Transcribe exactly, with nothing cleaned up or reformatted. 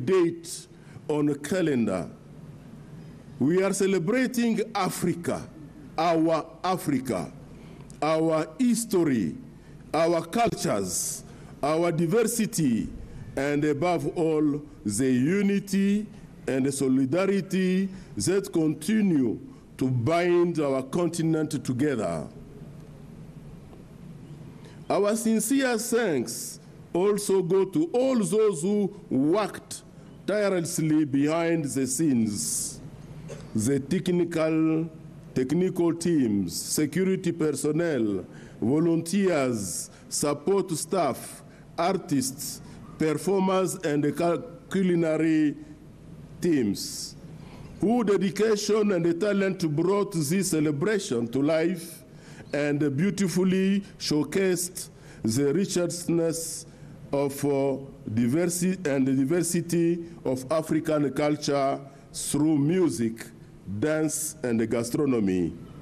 date on a calendar. We are celebrating Africa, our Africa, our history, our cultures, our diversity, and above all, the unity and the solidarity that continue to bind our continent together. Our sincere thanks also go to all those who worked tirelessly behind the scenes, the technical, technical teams, security personnel, volunteers, support staff, artists, performers, and culinary teams, whose dedication and the talent brought this celebration to life and beautifully showcased the richness of uh, diversity and the diversity of African culture through music, dance, and gastronomy.